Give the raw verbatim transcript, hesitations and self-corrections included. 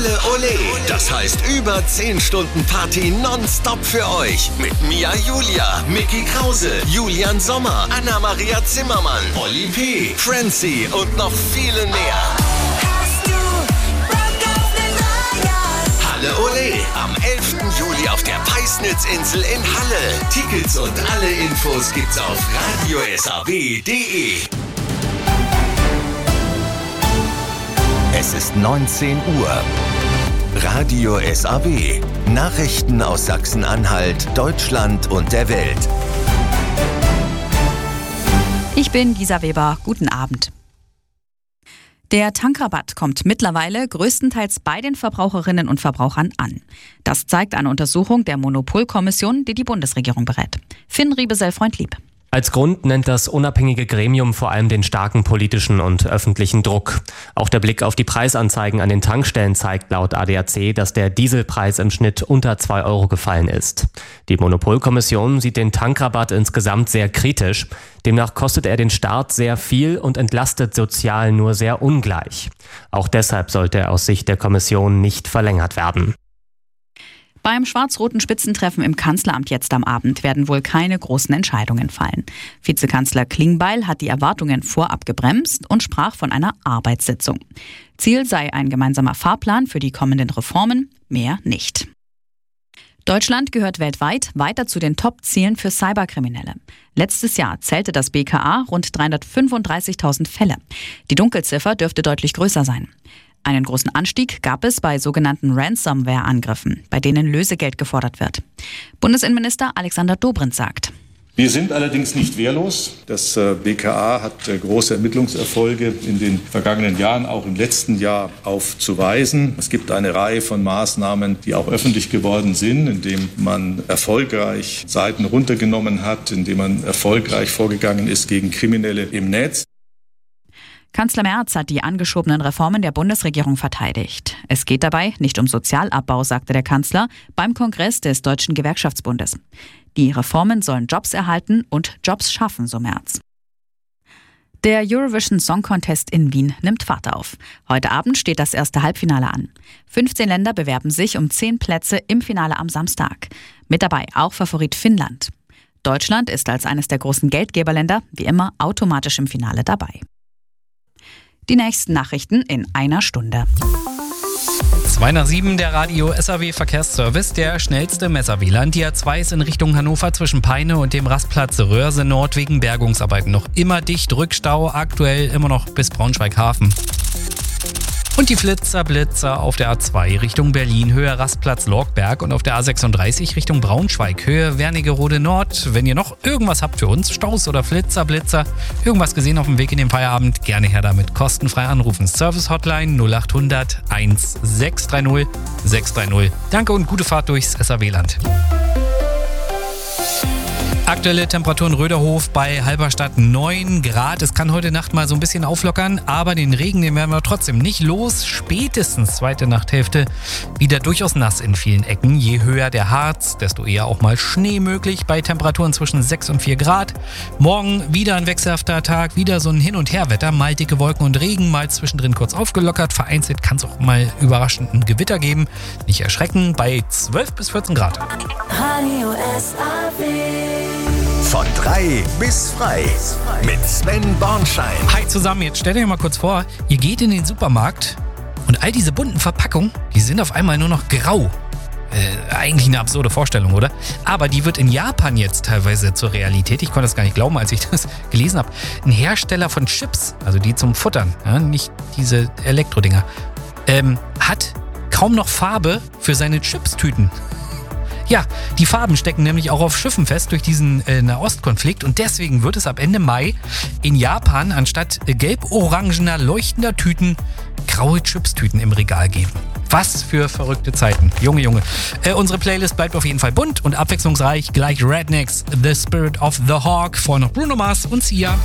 Halle Ole. Das heißt über zehn Stunden Party nonstop für euch. Mit Mia Julia, Micky Krause, Julian Sommer, Anna-Maria Zimmermann, Oli P., Francie und noch viele mehr. Halle Ole am elften Juli auf der Peisnitzinsel in Halle. Tickets und alle Infos gibt's auf radio s a w punkt d e. Es ist neunzehn Uhr. Radio S A W. Nachrichten aus Sachsen-Anhalt, Deutschland und der Welt. Ich bin Gisa Weber. Guten Abend. Der Tankrabatt kommt mittlerweile größtenteils bei den Verbraucherinnen und Verbrauchern an. Das zeigt eine Untersuchung der Monopolkommission, die die Bundesregierung berät. Finn Riebesell-Freundlieb. Als Grund nennt das unabhängige Gremium vor allem den starken politischen und öffentlichen Druck. Auch der Blick auf die Preisanzeigen an den Tankstellen zeigt laut A D A C, dass der Dieselpreis im Schnitt unter zwei Euro gefallen ist. Die Monopolkommission sieht den Tankrabatt insgesamt sehr kritisch. Demnach kostet er den Staat sehr viel und entlastet sozial nur sehr ungleich. Auch deshalb sollte er aus Sicht der Kommission nicht verlängert werden. Beim schwarz-roten Spitzentreffen im Kanzleramt jetzt am Abend werden wohl keine großen Entscheidungen fallen. Vizekanzler Klingbeil hat die Erwartungen vorab gebremst und sprach von einer Arbeitssitzung. Ziel sei ein gemeinsamer Fahrplan für die kommenden Reformen, mehr nicht. Deutschland gehört weltweit weiter zu den Top-Zielen für Cyberkriminelle. Letztes Jahr zählte das B K A rund dreihundertfünfunddreißigtausend Fälle. Die Dunkelziffer dürfte deutlich größer sein. Einen großen Anstieg gab es bei sogenannten Ransomware-Angriffen, bei denen Lösegeld gefordert wird. Bundesinnenminister Alexander Dobrindt sagt: Wir sind allerdings nicht wehrlos. Das B K A hat große Ermittlungserfolge in den vergangenen Jahren, auch im letzten Jahr aufzuweisen. Es gibt eine Reihe von Maßnahmen, die auch öffentlich geworden sind, indem man erfolgreich Seiten runtergenommen hat, indem man erfolgreich vorgegangen ist gegen Kriminelle im Netz. Kanzler Merz hat die angeschobenen Reformen der Bundesregierung verteidigt. Es geht dabei nicht um Sozialabbau, sagte der Kanzler beim Kongress des Deutschen Gewerkschaftsbundes. Die Reformen sollen Jobs erhalten und Jobs schaffen, so Merz. Der Eurovision Song Contest in Wien nimmt Fahrt auf. Heute Abend steht das erste Halbfinale an. fünfzehn Länder bewerben sich um zehn Plätze im Finale am Samstag. Mit dabei auch Favorit Finnland. Deutschland ist als eines der großen Geldgeberländer wie immer automatisch im Finale dabei. Die nächsten Nachrichten in einer Stunde. zwei nach sieben, der Radio S A W Verkehrsservice, der schnellste Messer-W L A N. Die A zwei ist in Richtung Hannover zwischen Peine und dem Rastplatz Röhrse Nord wegen Bergungsarbeiten noch immer dicht. Rückstau aktuell immer noch bis Braunschweig-Hafen. Und die Flitzer, Blitzer auf der A zwei Richtung Berlin, Höhe Rastplatz Lorgberg und auf der A sechsunddreißig Richtung Braunschweig, Höhe Wernigerode Nord. Wenn ihr noch irgendwas habt für uns, Staus oder Flitzer, Blitzer, irgendwas gesehen auf dem Weg in den Feierabend, gerne her damit, kostenfrei anrufen. Service Hotline null acht hundert sechs drei null sechs drei null. Danke und gute Fahrt durchs S A W Land. Aktuelle Temperaturen Röderhof bei Halberstadt neun Grad. Es kann heute Nacht mal so ein bisschen auflockern, aber den Regen, den werden wir trotzdem nicht los. Spätestens zweite Nachthälfte wieder durchaus nass in vielen Ecken. Je höher der Harz, desto eher auch mal Schnee möglich bei Temperaturen zwischen sechs und vier Grad. Morgen wieder ein wechselhafter Tag, wieder so ein Hin- und Herwetter. Mal dicke Wolken und Regen, mal zwischendrin kurz aufgelockert. Vereinzelt kann es auch mal überraschend ein Gewitter geben. Nicht erschrecken, bei zwölf bis vierzehn Grad. Radio S A W. Von drei bis frei mit Sven Bornschein. Hi zusammen, jetzt stellt euch mal kurz vor, ihr geht in den Supermarkt und all diese bunten Verpackungen, die sind auf einmal nur noch grau. Äh, eigentlich eine absurde Vorstellung, oder? Aber die wird in Japan jetzt teilweise zur Realität. Ich konnte das gar nicht glauben, als ich das gelesen habe. Ein Hersteller von Chips, also die zum Futtern, ja, nicht diese Elektrodinger, ähm, hat kaum noch Farbe für seine Chips-Tüten. Ja, die Farben stecken nämlich auch auf Schiffen fest durch diesen äh, Nahostkonflikt und deswegen wird es ab Ende Mai in Japan anstatt äh, gelb-orangener leuchtender Tüten graue Chips-Tüten im Regal geben. Was für verrückte Zeiten. Junge, Junge. Äh, unsere Playlist bleibt auf jeden Fall bunt und abwechslungsreich. Gleich Rednecks, The Spirit of the Hawk, vorher noch Bruno Mars und Sia.